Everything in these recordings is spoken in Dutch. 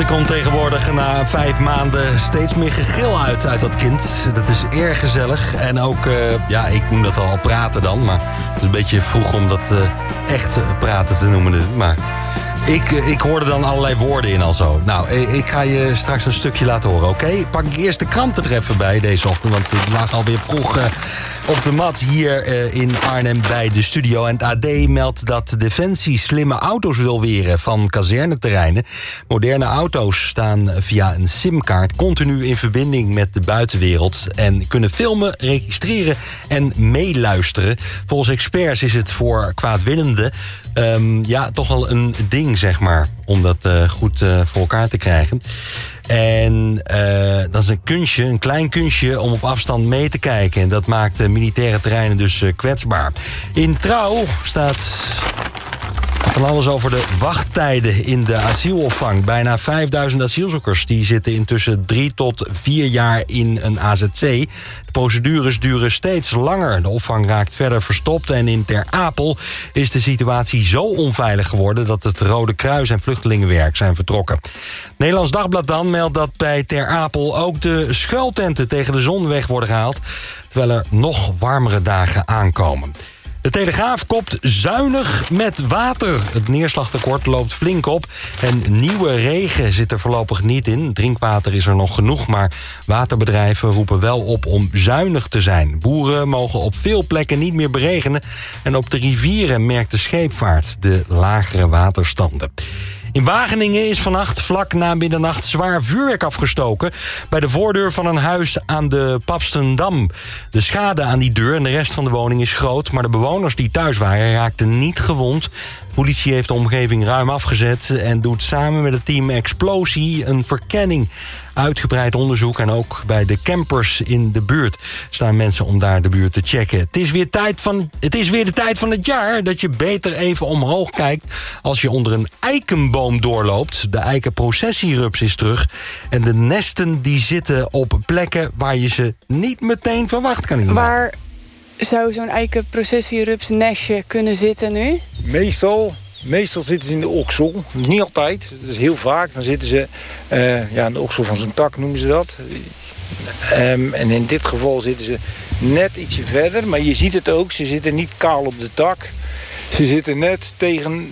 komt tegenwoordig na 5 maanden steeds meer gegil uit dat kind. Dat is erg gezellig. En ook, ik noem dat al praten dan. Maar het is een beetje vroeg om dat echt praten te noemen. Maar ik hoorde dan allerlei woorden in al zo. Nou, ik ga je straks een stukje laten horen, oké? Pak ik eerst de kranten er even bij deze ochtend. Want het lag alweer vroeg op de mat hier in Arnhem bij de studio. En het AD meldt dat Defensie slimme auto's wil weren van kazerneterreinen. Moderne auto's staan via een simkaart continu in verbinding met de buitenwereld. En kunnen filmen, registreren en meeluisteren. Volgens experts is het voor kwaadwillenden toch wel een ding, zeg maar, om dat goed voor elkaar te krijgen. En dat is een klein kunstje om op afstand mee te kijken. En dat maakt de militaire terreinen dus kwetsbaar. In Trouw staat van alles over de wachttijden in de asielopvang. Bijna 5000 asielzoekers die zitten intussen 3 tot 4 jaar in een AZC. De procedures duren steeds langer. De opvang raakt verder verstopt. En in Ter Apel is de situatie zo onveilig geworden dat het Rode Kruis en Vluchtelingenwerk zijn vertrokken. Nederlands Dagblad dan meldt dat bij Ter Apel ook de schuiltenten tegen de zon weg worden gehaald, terwijl er nog warmere dagen aankomen. De Telegraaf kopt zuinig met water. Het neerslagtekort loopt flink op en nieuwe regen zit er voorlopig niet in. Drinkwater is er nog genoeg, maar waterbedrijven roepen wel op om zuinig te zijn. Boeren mogen op veel plekken niet meer beregenen en op de rivieren merkt de scheepvaart de lagere waterstanden. In Wageningen is vannacht vlak na middernacht zwaar vuurwerk afgestoken bij de voordeur van een huis aan de Papstendam. De schade aan die deur en de rest van de woning is groot, maar de bewoners die thuis waren raakten niet gewond. De politie heeft de omgeving ruim afgezet en doet samen met het team Explosie een verkenning. Uitgebreid onderzoek en ook bij de campers in de buurt staan mensen om daar de buurt te checken. Het is weer de tijd van het jaar dat je beter even omhoog kijkt als je onder een eikenboom doorloopt. De eikenprocessierups is terug en de nesten die zitten op plekken waar je ze niet meteen verwacht, kan ik niet. Waar zou zo'n eikenprocessierups nestje kunnen zitten nu? Meestal zitten ze in de oksel. Niet altijd, dat is heel vaak. Dan zitten ze in de oksel van zijn tak, noemen ze dat. En in dit geval zitten ze net ietsje verder. Maar je ziet het ook, ze zitten niet kaal op de tak. Ze zitten net tegen,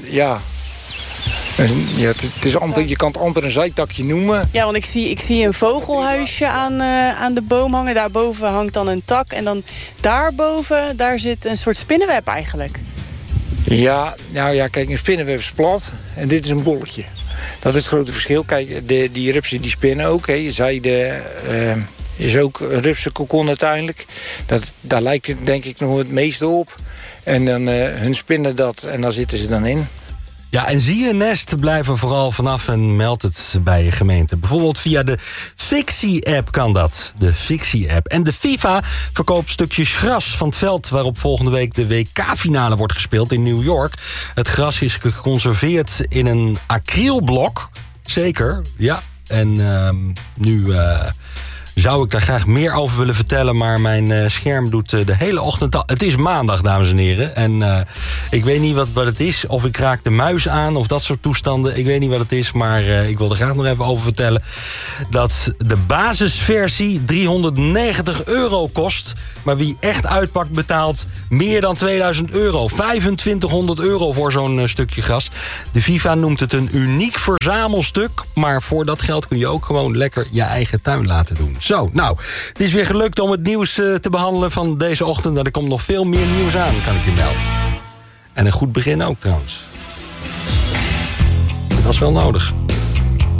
het is amper, je kan het amper een zijtakje noemen. Ja, want ik zie een vogelhuisje aan de boom hangen. Daarboven hangt dan een tak. En dan daarboven, daar zit een soort spinnenweb eigenlijk. Ja, kijk, een spinnenweb is plat en dit is een bolletje. Dat is het grote verschil. Kijk, die rupsen die spinnen ook. Zijde is ook een rupsenkokon uiteindelijk. Daar lijkt het denk ik nog het meeste op. En dan hun spinnen dat en daar zitten ze dan in. Ja, en zie je een nest, blijf er vooral vanaf en meld het bij je gemeente. Bijvoorbeeld via de Fixie-app kan dat. De Fixie-app. En de FIFA verkoopt stukjes gras van het veld waarop volgende week de WK-finale wordt gespeeld in New York. Het gras is geconserveerd in een acrylblok. Zeker, ja. En nu zou ik daar graag meer over willen vertellen, maar mijn scherm doet de hele ochtend al. Het is maandag, dames en heren. En ik weet niet wat het is. Of ik raak de muis aan of dat soort toestanden. Ik weet niet wat het is, maar ik wil er graag nog even over vertellen dat de basisversie €390 kost. Maar wie echt uitpakt betaalt meer dan €2000. €2500 voor zo'n stukje gras. De FIFA noemt het een uniek verzamelstuk. Maar voor dat geld kun je ook gewoon lekker je eigen tuin laten doen. Zo, nou, het is weer gelukt om het nieuws te behandelen van deze ochtend. Er komt nog veel meer nieuws aan, kan ik je melden. En een goed begin ook trouwens. Dat was wel nodig.